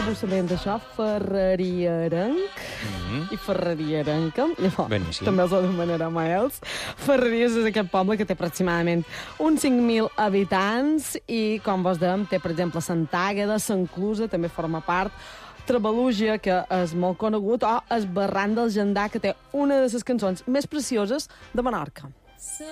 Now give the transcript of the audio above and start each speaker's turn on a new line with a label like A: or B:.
A: vos sabent això, ferreriarenc i ferreriarenca. Llavors, també els anomenarem a ells. Ferreries és aquest poble que té aproximadament uns 5.000 habitants i, com vos dèiem, té, per exemple, Sant Àgueda, Sant Clusa, també forma part, Trebalúgia, que és molt conegut, o el Barranc del Gendar, que té una de les cançons més precioses de Menorca.